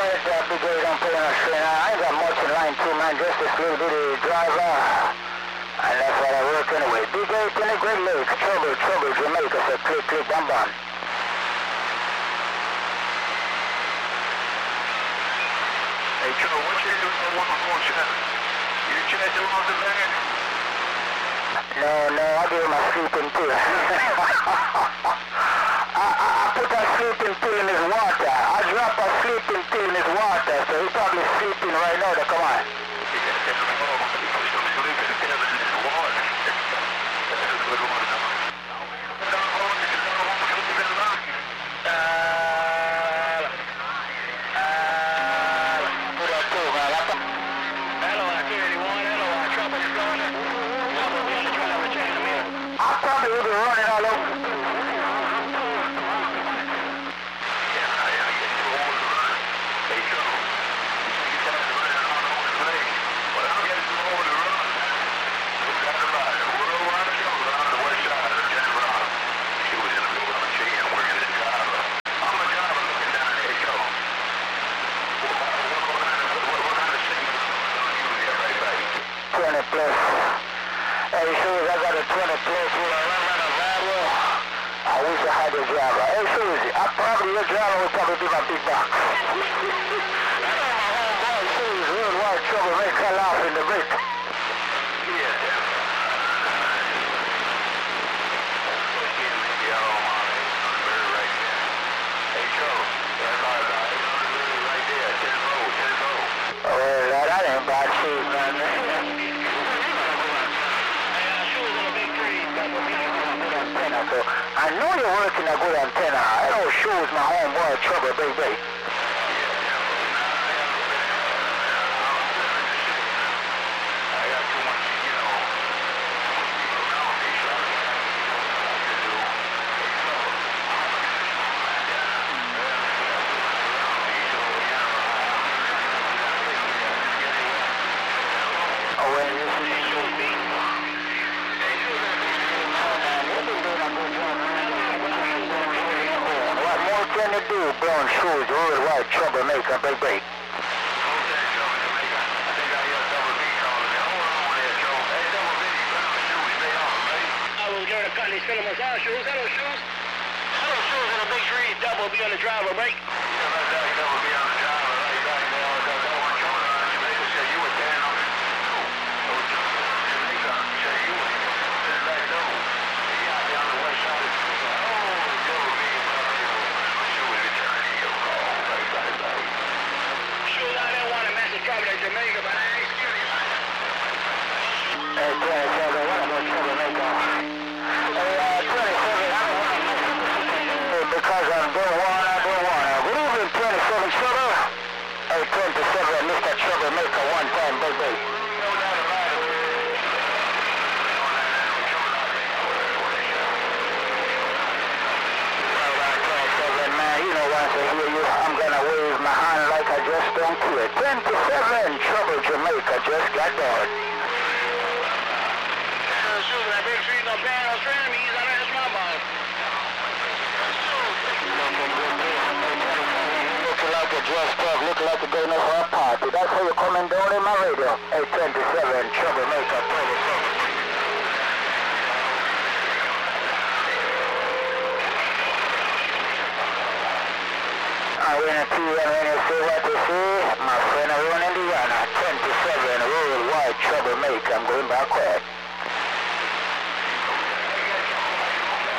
Big Gate, I'm putting on straight. I ain't got much in line 2, man. Just this little bitty driver. And that's what I work anyway. Big Gate in the Great Lakes. Trouble, Jamaica. So click, bam, bam. Hey, Joe, what you doing on 114 channel? You changing along the van? No, I gave him a sleeping pill. I put a sleeping pill in his water. I dropped a sleeping pill in his water, so he's probably sleeping right now. Come on. We'll be running all over. Hey, Susie, I got a 20 plus with a run of value. I wish I had your driver. Hey, Susie, your driver will probably be my big box. I know my homeboy Susie, worldwide trouble, make her laugh in the break. That ain't bad shit, man. I know you're working a good antenna. I know shows my homeboy trouble, baby. What can you do, brown shoes, worldwide troublemaker, baby? I was going to cut these filament out shoes. Hello shoes in a big tree, double B on the driver, break. Double B on the driver, Jamaica, but I ain't serious. Hey, 27, what about troublemaker? Hey, 27, I don't want to miss because I don't wanna. Good evening, 27 Trouble. Hey, 27, Mr. Troublemaker, one time, baby. You know, once I hear you, I'm gonna wave my hand like I just don't care. 27, Trouble Jamaica just got bored. Shoes, that big tree, no band, no tram, he's on that small ball. Looking like a dressed up, looking like you're going over a party. That's how you're coming down in my radio. 827, Troublemaker, 27. When you see what you see, my friend, I run Indiana, 27, worldwide troublemaker. I'm going back quick.